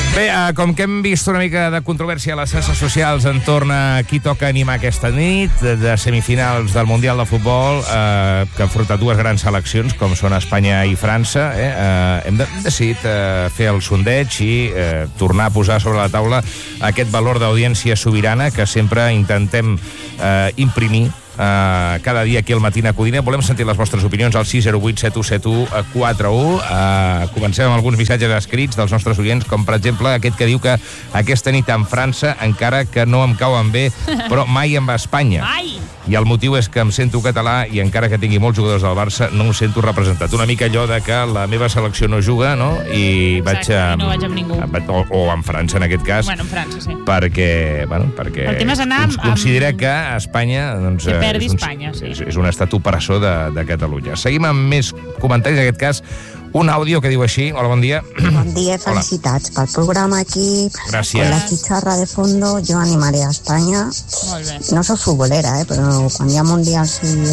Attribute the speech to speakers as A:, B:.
A: Bé, com que hem vist una mica de controvèrsia a les xarxes socials entorn a qui toca animar aquesta nit, de semifinals del Mundial de Futbol, que enfronta dues grans seleccions, com són Espanya i França, hem decidit fer el sondeig i tornar a posar sobre la taula aquest valor d'audiència sobirana que sempre intentem imprimir cada dia aquí al Matina Codina. Volem sentir les vostres opinions al 608-717141. Comencem amb alguns missatges escrits dels nostres oients, com per exemple aquest que diu que aquesta nit en França, encara que no em cauen bé, però mai em va a Espanya. I el motiu és que em sento català i encara que tingui molts jugadors del Barça no em sento representat. Una mica allò de que la meva selecció no juga, no? I vaig
B: no vaig amb ningú.
A: O amb França, en aquest cas.
B: Bueno, en França, sí.
A: Perquè
B: el tema és anar
A: considera que Espanya doncs,
B: Espanya, sí.
A: és un estat opressor de Catalunya. Seguim amb més comentaris, en aquest cas un àudio que diu així. Hola, bon dia.
C: Bon dia, felicitats pel programa, equip.
A: Gràcies.
C: Con la chicharra de fondo, yo animaré a España.
B: Molt bé.
C: No soy futbolera, pero cuando hi ha mundials i